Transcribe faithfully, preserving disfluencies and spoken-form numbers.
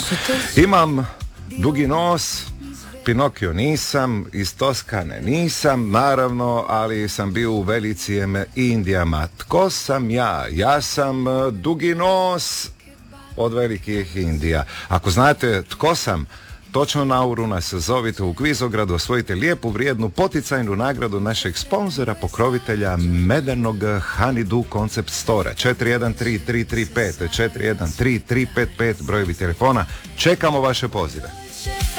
Imam dugi nos, Pinokio nisam, iz Toskane nisam, naravno, ali sam bio u velikim Indijama. Tko sam ja? Ja sam dugi nos od velikih Indija. Ako znate tko sam, točno na uru nas zovite u Kvizogradu, osvojite lijepu, vrijednu, poticajnu nagradu našeg sponzora, pokrovitelja Medenog Honeydew Concept Store. četiri jedan tri tri tri pet četiri jedan tri tri pet pet brojevi telefona. Čekamo vaše pozive.